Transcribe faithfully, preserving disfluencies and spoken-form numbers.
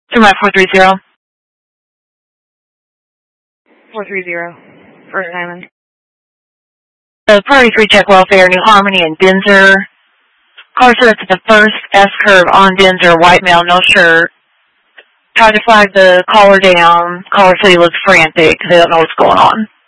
Survivor four three zero. four three zero. First Island. The Priority three check welfare, New Harmony and Denzer. Car set to the first S-curve on Denzer, white male, no shirt. Tried to flag the caller down. Caller said he looks frantic. They don't know what's going on.